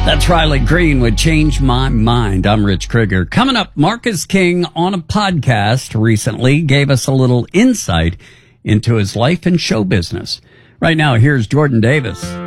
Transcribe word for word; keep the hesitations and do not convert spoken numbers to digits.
That's Riley Green with Change My Mind. I'm Rich Krieger. Coming up, Marcus King on a podcast recently gave us a little insight into his life and show business. Right now, here's Jordan Davis.